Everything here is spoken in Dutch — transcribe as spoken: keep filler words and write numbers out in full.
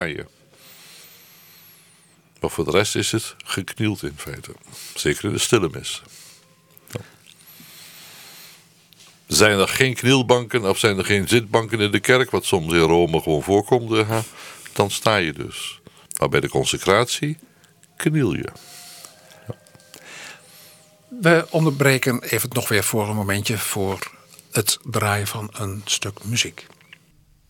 je. Maar voor de rest is het geknield in feite. Zeker in de stille mis. Ja. Zijn er geen knielbanken of zijn er geen zitbanken in de kerk, wat soms in Rome gewoon voorkomt, uh, dan sta je dus. Maar bij de consecratie kniel je. Ja. We onderbreken even nog weer voor een momentje voor het draaien van een stuk muziek.